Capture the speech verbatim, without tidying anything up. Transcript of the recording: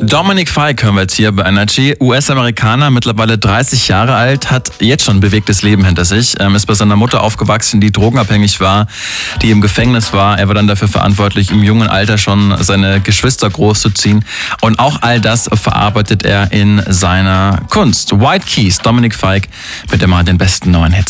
Dominic Fike hören wir jetzt hier bei Energy. U S-Amerikaner, mittlerweile dreißig Jahre alt, hat jetzt schon ein bewegtes Leben hinter sich. Ähm, ist bei seiner Mutter aufgewachsen, die drogenabhängig war, die im Gefängnis war. Er war dann dafür verantwortlich, im jungen Alter schon seine Geschwister großzuziehen. Und auch all das verarbeitet er in seiner Kunst. White Keys, Dominic Fike mit immer den besten neuen Hits.